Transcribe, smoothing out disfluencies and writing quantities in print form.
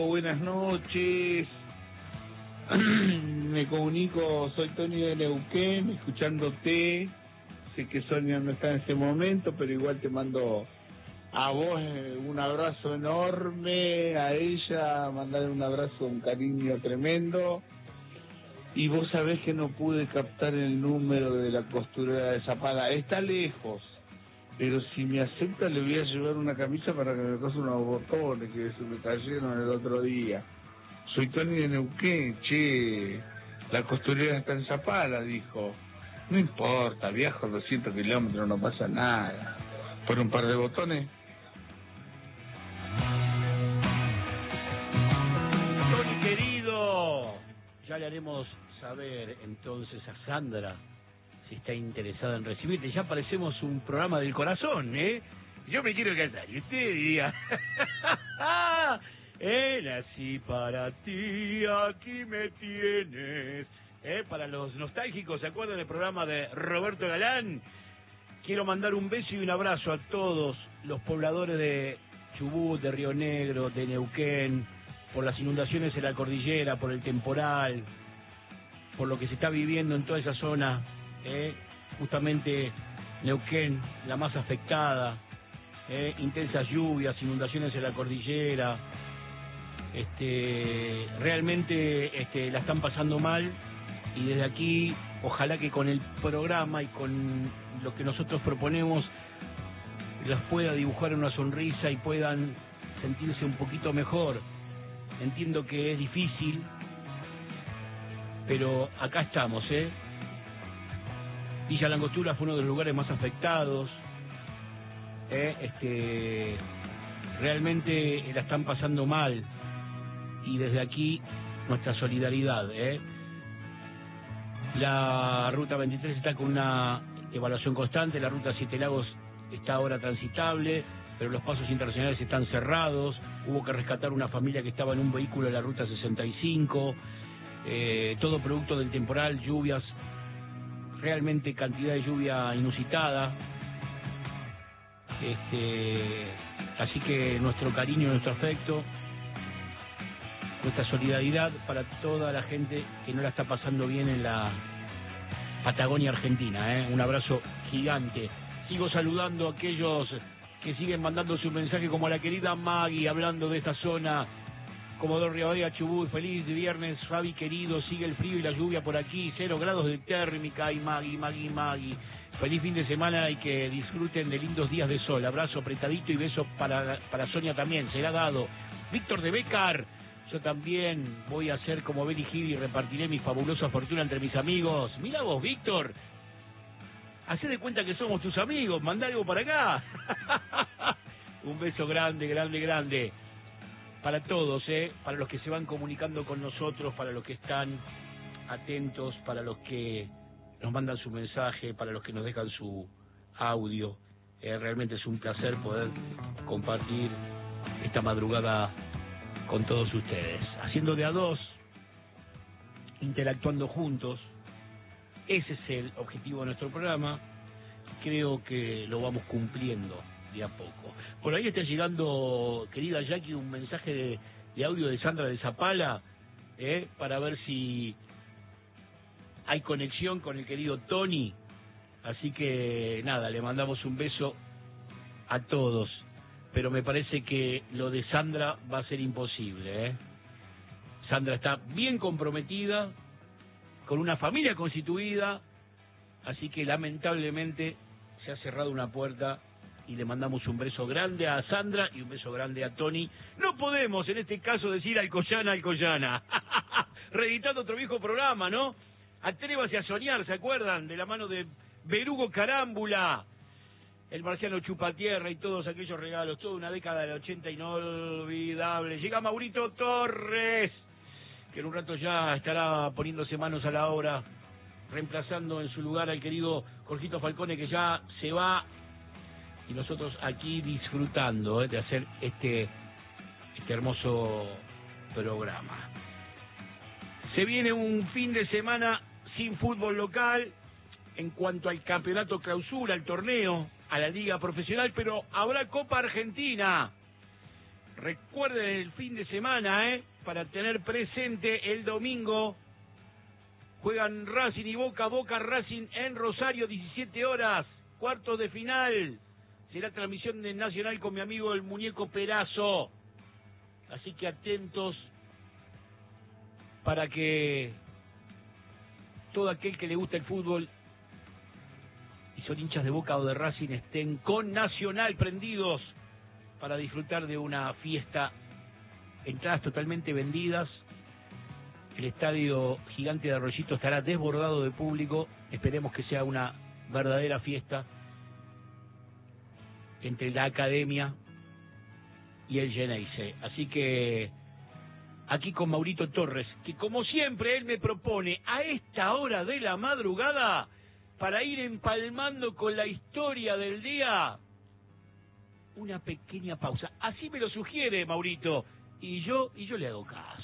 Buenas noches. Me comunico, soy Tony de Neuquén, escuchándote. Sé que Sonia no está en este momento, pero igual te mando a vos un abrazo enorme, a ella mandarle un abrazo, un cariño tremendo. Y vos sabés que no pude captar el número de la costurera de Zapala. Está lejos, pero si me acepta le voy a llevar una camisa para que me cose unos botones que se me cayeron el otro día. Soy Tony de Neuquén, che, la costurera está en Zapala, dijo. No importa, viajo 200 kilómetros, no pasa nada. ¿Por un par de botones? Tony querido, ya le haremos saber entonces a Sandra si está interesada en recibirte. Ya parecemos un programa del corazón, ¿eh? Yo me quiero casar y usted diría... nací para ti, aquí me tienes. Para los nostálgicos, ¿se acuerdan del programa de Roberto Galán? Quiero mandar un beso y un abrazo a todos los pobladores de Chubut, de Río Negro, de Neuquén, por las inundaciones en la cordillera, por el temporal, por lo que se está viviendo en toda esa zona, justamente Neuquén, la más afectada, intensas lluvias, inundaciones en la cordillera. Realmente la están pasando mal, y desde aquí ojalá que con el programa y con lo que nosotros proponemos las pueda dibujar una sonrisa y puedan sentirse un poquito mejor. Entiendo que es difícil, pero acá estamos, Villa Langostura fue uno de los lugares más afectados, realmente la están pasando mal. Y desde aquí, nuestra solidaridad, La Ruta 23 está con una evaluación constante, la Ruta Siete Lagos está ahora transitable, pero los pasos internacionales están cerrados, hubo que rescatar una familia que estaba en un vehículo de la Ruta 65, todo producto del temporal, lluvias, realmente cantidad de lluvia inusitada, así que nuestro cariño, nuestro afecto, nuestra solidaridad para toda la gente que no la está pasando bien en la Patagonia Argentina, Un abrazo gigante. Sigo saludando a aquellos que siguen mandando su mensaje, como a la querida Maggie, hablando de esta zona, Comodoro Rivadavia, Chubut. Feliz viernes, Fabi querido, sigue el frío y la lluvia por aquí, 0 grados de térmica. Y Maggie, feliz fin de semana y que disfruten de lindos días de sol. Abrazo apretadito y beso para Sonia también, será dado. Víctor de Becar, yo también voy a hacer como Benny Hill y repartiré mi fabulosa fortuna entre mis amigos. Mira vos, Víctor, hacé de cuenta que somos tus amigos, mandá algo para acá. Un beso grande para todos, para los que se van comunicando con nosotros, para los que están atentos, para los que nos mandan su mensaje, para los que nos dejan su audio. Realmente es un placer poder compartir esta madrugada con todos ustedes, haciendo de a dos, interactuando juntos. Ese es el objetivo de nuestro programa. Creo que lo vamos cumpliendo de a poco. Por ahí está llegando, querida Jackie, un mensaje de audio de Sandra de Zapala, para ver si hay conexión con el querido Tony. Así que nada, le mandamos un beso a todos. Pero me parece que lo de Sandra va a ser imposible, Sandra está bien comprometida, con una familia constituida, así que lamentablemente se ha cerrado una puerta, y le mandamos un beso grande a Sandra y un beso grande a Tony. No podemos en este caso decir Alcoyana, reeditando otro viejo programa, ¿no? Atrévase a soñar, ¿se acuerdan? De la mano de Berugo Carámbula, el marciano Chupatierra y todos aquellos regalos, toda una década del 80 inolvidable. Llega Maurito Torres, que en un rato ya estará poniéndose manos a la obra, reemplazando en su lugar al querido Jorgito Falcone, que ya se va, y nosotros aquí disfrutando de hacer este hermoso programa. Se viene un fin de semana sin fútbol local en cuanto al campeonato clausura, al torneo, a la liga profesional, pero habrá Copa Argentina. Recuerden el fin de semana, para tener presente el domingo. Juegan Racing y Boca Racing en Rosario, 17 horas, cuartos de final. Será transmisión de Nacional con mi amigo el Muñeco Perazo. Así que atentos para que todo aquel que le gusta el fútbol y son hinchas de Boca o de Racing estén con Nacional prendidos para disfrutar de una fiesta. Entradas totalmente vendidas. El estadio Gigante de Arroyito estará desbordado de público. Esperemos que sea una verdadera fiesta entre la academia y el Geneise. Así que aquí con Maurito Torres, que como siempre él me propone a esta hora de la madrugada, para ir empalmando con la historia del día, una pequeña pausa. Así me lo sugiere Maurito, y yo le hago caso.